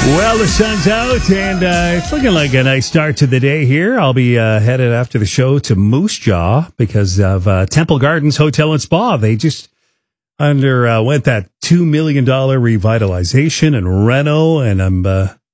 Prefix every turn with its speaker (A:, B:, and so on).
A: Well, the sun's out, and it's looking like a nice start to the day here. I'll be headed after the show to Moose Jaw because of Temple Gardens Hotel and Spa. They just underwent that $2 million revitalization and reno, and I'm